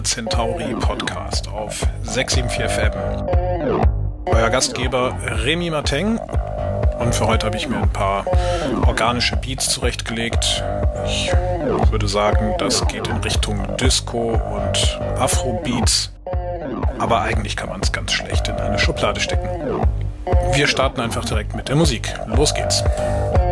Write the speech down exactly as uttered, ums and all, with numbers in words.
Centauri Podcast auf sechs sieben vier F M. Euer Gastgeber Remy Martin, und für heute habe ich mir ein paar organische Beats zurechtgelegt. Ich würde sagen, das geht in Richtung Disco und Afro-Beats, aber eigentlich kann man es ganz schlecht in eine Schublade stecken. Wir starten einfach direkt mit der Musik. Los geht's!